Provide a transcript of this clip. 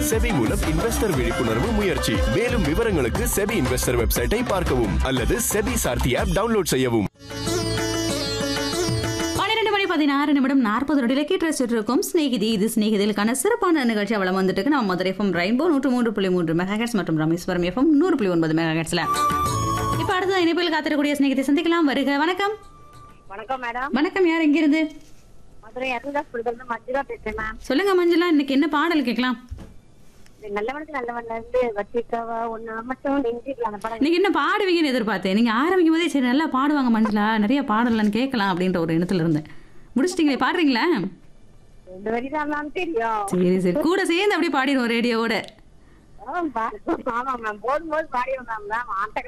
SEBI மூலம் investor விழிப்புணர்வு முயற்சி. மேலும் விவரங்களுக்கு செபி இன்வெஸ்டர் வெப்சைட்டை பார்க்கவும் அல்லது செபி சார்த்தி ஆப் டவுன்லோட் செய்யவும். 12:16 கேட்டு இருக்கும் ஸ்நேகிதி. இது ஸ்நேகிதிலுக்கான சிறப்பான நிகழ்ச்சி அவளம் வந்துட்டு நம்ம மதுரை எஃப்எம் ரெயின்போ 103.3 மெகாஹெர்ட்ஸ் மற்றும் ராமேஸ்வரம் எஃப்எம் 100.9 மெகாஹெர்ட்ஸ்ல. இப்ப அடுத்த இணைப்பில் காத்திருக்கக்கூடிய ஸ்நேகிதி சந்திக்கலாம். வருக. வணக்கம். வணக்கம் மேடம். வணக்கம். யார் எங்க இருந்து? மதுரை அருள்தாஸ்புரத்துல மஞ்சுளா பேசுறேன் மேம். சொல்லுங்க மஞ்சுளா, இன்னைக்கு என்ன பாடல் கேட்கலாம்? நல்லவனுக்கு நல்லவன்ல இருந்து வச்சிக்கவா ஒன்னு மட்டும் நெஞ்சிக்கலாம் அந்த படம். நீங்க என்ன பாடுவீங்கன்னு எதிர்பார்த்தேன். நீங்க ஆரம்பிக்கும் போதே சரி நல்லா பாடுவாங்க மஞ்சுளா, நிறைய பாடலான்னு கேட்கலாம் அப்படின்ற ஒரு எண்ணத்துல இருந்தேன். முடிச்சிட்டீங்களே, பாடுறீங்களா? 2 வரி தான் தெரியும். சரி சரி, கூட சேர்ந்து அப்படியே பாடிடுவோம் ரேடியோவோட. ஆமா மேம், போடும்போது பாடிடுவோம் மேம்.